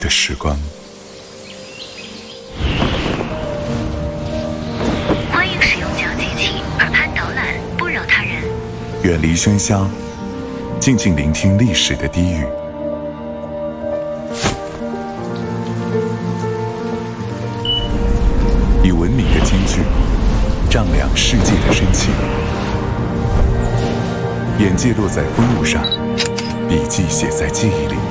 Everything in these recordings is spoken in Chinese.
的时光。 欢迎使用讲解器，耳畔导览，不扰他人。 远离喧嚣，静静聆听历史的低语。以文明的金句丈量世界的深情。眼界落在风物上，笔记写在记忆里。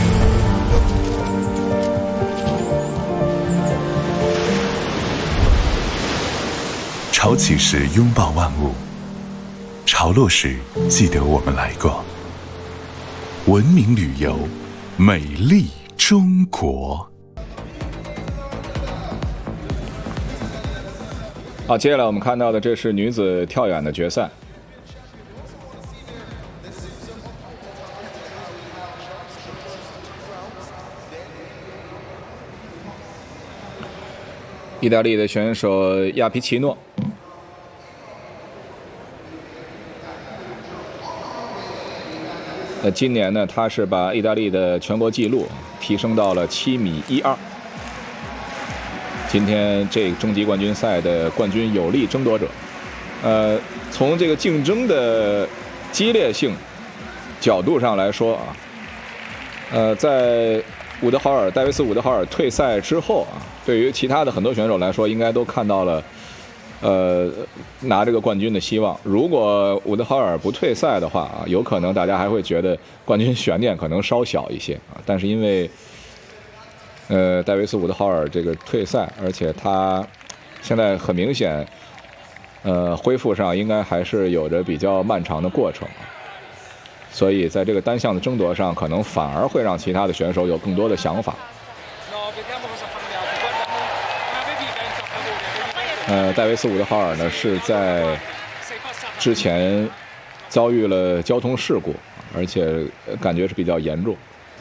潮起时拥抱万物，潮落时记得我们来过。文明旅游，美丽中国。 好，接下来我们看到的这是女子跳远的决赛。意大利的选手亚皮奇诺，今年呢，他是把意大利的全国纪录提升到了7.12米。今天这终极冠军赛的冠军有力争夺者，从这个竞争的激烈性角度上来说啊，在戴维斯·伍德豪尔退赛之后啊，对于其他的很多选手来说，应该都看到了拿这个冠军的希望。如果伍德豪尔不退赛的话啊，有可能大家还会觉得冠军悬念可能稍小一些啊。但是因为戴维斯·伍德豪尔这个退赛，而且他现在很明显恢复上应该还是有着比较漫长的过程。所以在这个单项的争夺上，可能反而会让其他的选手有更多的想法。戴维斯·伍德豪尔呢是在之前遭遇了交通事故，而且感觉是比较严重。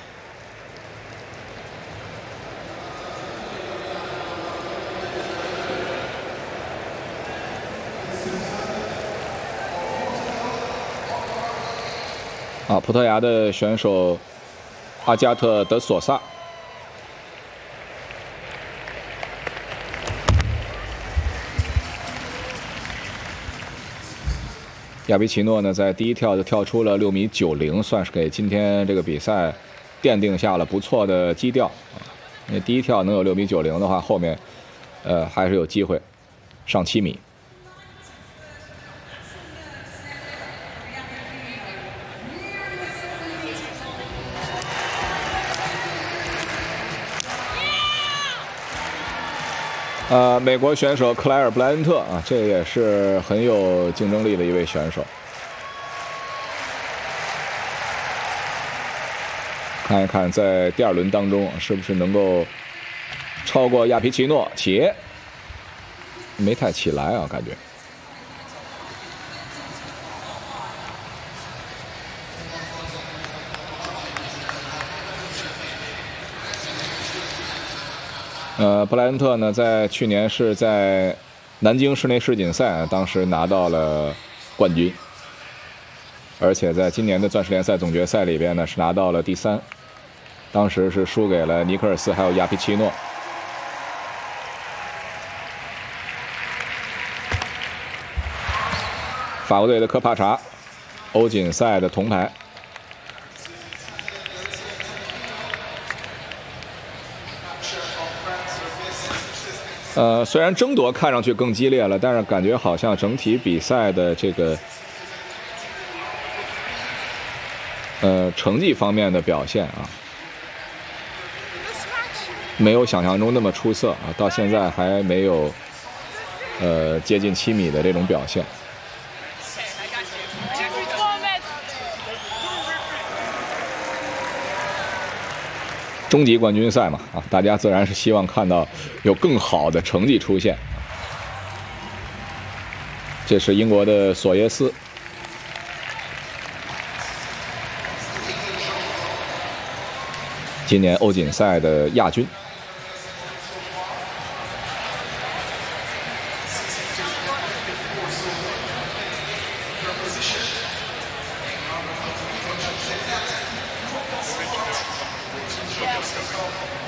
葡萄牙的选手阿加特·德索萨，亚皮奇诺呢在第一跳就跳出了6.90米，算是给今天这个比赛奠定下了不错的基调。因为第一跳能有6.90米的话，后面还是有机会上7米。美国选手克莱尔·布莱恩特啊，这也是很有竞争力的一位选手。看一看在第二轮当中是不是能够超过亚皮奇诺，没太起来啊，感觉。布莱恩特呢，在去年是在南京室内世锦赛当时拿到了冠军，而且在今年的钻石联赛总决赛里边呢是拿到了第3，当时是输给了尼克尔斯还有亚皮奇诺。法国队的科帕查，欧锦赛的铜牌。虽然争夺看上去更激烈了，但是感觉好像整体比赛的这个成绩方面的表现啊，没有想象中那么出色啊，到现在还没有接近7米的这种表现。终极冠军赛嘛，啊，大家自然是希望看到有更好的成绩出现。这是英国的索耶斯，今年欧锦赛的亚军。